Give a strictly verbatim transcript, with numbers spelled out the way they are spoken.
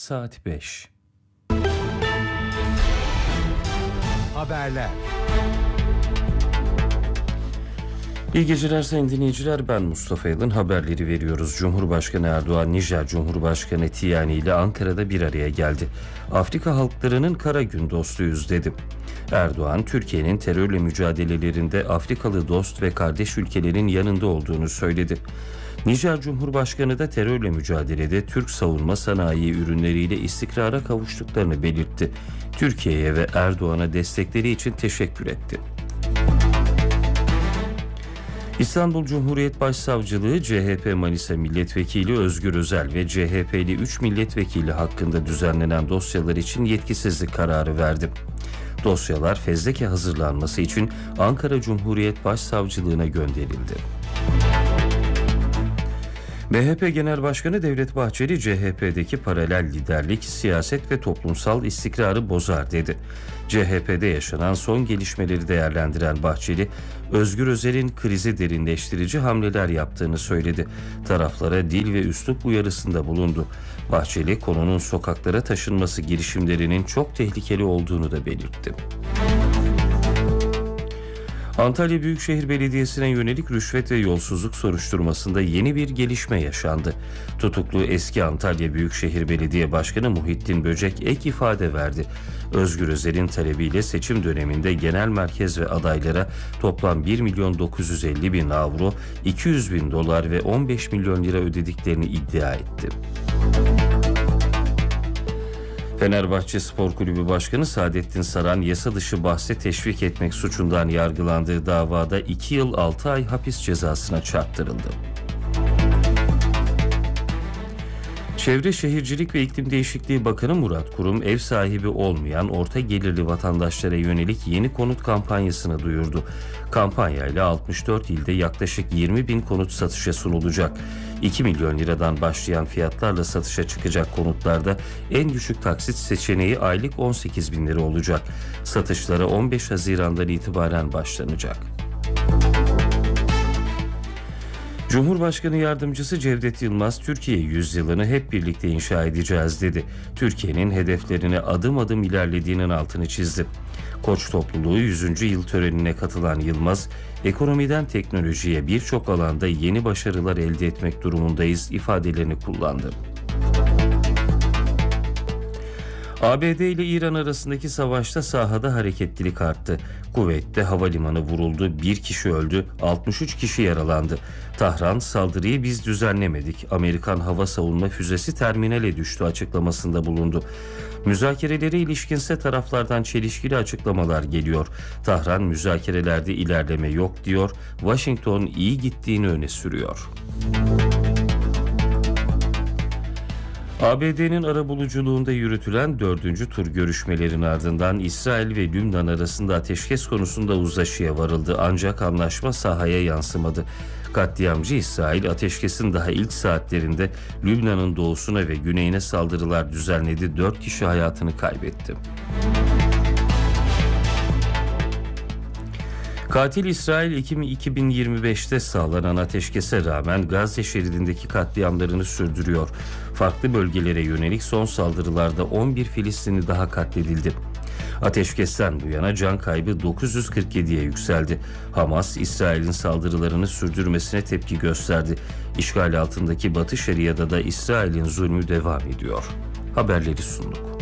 saat beş. Haberler. İyi geceler sayın dinleyiciler, ben Mustafa Yalın. Haberleri veriyoruz. Cumhurbaşkanı Erdoğan, Nijer Cumhurbaşkanı Tiyani ile Ankara'da bir araya geldi. Afrika halklarının kara gün dostuyuz dedi. Erdoğan, Türkiye'nin terörle mücadelelerinde Afrikalı dost ve kardeş ülkelerin yanında olduğunu söyledi. Nijer Cumhurbaşkanı da terörle mücadelede Türk savunma sanayi ürünleriyle istikrara kavuştuklarını belirtti. Türkiye'ye ve Erdoğan'a destekleri için teşekkür etti. İstanbul Cumhuriyet Başsavcılığı, C H P Manisa Milletvekili Özgür Özel ve C H P'li üç milletvekili hakkında düzenlenen dosyalar için yetkisizlik kararı verdi. Dosyalar fezleke hazırlanması için Ankara Cumhuriyet Başsavcılığına gönderildi. M H P Genel Başkanı Devlet Bahçeli, C H P'deki paralel liderlik, siyaset ve toplumsal istikrarı bozar dedi. C H P'de yaşanan son gelişmeleri değerlendiren Bahçeli, Özgür Özel'in krizi derinleştirici hamleler yaptığını söyledi. Taraflara dil ve üslup uyarısında bulundu. Bahçeli, konunun sokaklara taşınması girişimlerinin çok tehlikeli olduğunu da belirtti. Antalya Büyükşehir Belediyesi'ne yönelik rüşvet ve yolsuzluk soruşturmasında yeni bir gelişme yaşandı. Tutuklu eski Antalya Büyükşehir Belediye Başkanı Muhittin Böcek ek ifade verdi. Özgür Özel'in talebiyle seçim döneminde genel merkez ve adaylara toplam bir milyon dokuz yüz elli bin avro, iki yüz bin dolar ve on beş milyon lira ödediklerini iddia etti. Fenerbahçe Spor Kulübü Başkanı Saadettin Saran, yasa dışı bahse teşvik etmek suçundan yargılandığı davada iki yıl altı ay hapis cezasına çarptırıldı. Çevre Şehircilik ve İklim Değişikliği Bakanı Murat Kurum, ev sahibi olmayan orta gelirli vatandaşlara yönelik yeni konut kampanyasını duyurdu. Kampanyayla altmış dört ilde yaklaşık yirmi bin konut satışa sunulacak. iki milyon liradan başlayan fiyatlarla satışa çıkacak konutlarda en düşük taksit seçeneği aylık on sekiz bin lira olacak. Satışlara on beş Haziran'dan itibaren başlanacak. Cumhurbaşkanı Yardımcısı Cevdet Yılmaz, Türkiye yüzyılını hep birlikte inşa edeceğiz dedi. Türkiye'nin hedeflerine adım adım ilerlediğinin altını çizdi. Koç topluluğu yüzüncü yıl törenine katılan Yılmaz, ekonomiden teknolojiye birçok alanda yeni başarılar elde etmek durumundayız ifadelerini kullandı. A B D ile İran arasındaki savaşta sahada hareketlilik arttı. Kuveyt'te havalimanı vuruldu, bir kişi öldü, altmış üç kişi yaralandı. Tahran, saldırıyı biz düzenlemedik, Amerikan hava savunma füzesi terminale düştü açıklamasında bulundu. Müzakerelere ilişkinse taraflardan çelişkili açıklamalar geliyor. Tahran, müzakerelerde ilerleme yok diyor, Washington iyi gittiğini öne sürüyor. A B D'nin arabuluculuğunda yürütülen dördüncü tur görüşmelerin ardından İsrail ve Lübnan arasında ateşkes konusunda uzlaşıya varıldı, ancak anlaşma sahaya yansımadı. Katliamcı İsrail, ateşkesin daha ilk saatlerinde Lübnan'ın doğusuna ve güneyine saldırılar düzenledi, dört kişi hayatını kaybetti. Katil İsrail, Ekim iki bin yirmi beşte sağlanan ateşkese rağmen Gazze şeridindeki katliamlarını sürdürüyor. Farklı bölgelere yönelik son saldırılarda on bir Filistinli daha katledildi. Ateşkesten bu yana can kaybı dokuz yüz kırk yediye yükseldi. Hamas, İsrail'in saldırılarını sürdürmesine tepki gösterdi. İşgal altındaki Batı Şeria'da da İsrail'in zulmü devam ediyor. Haberleri sunduk.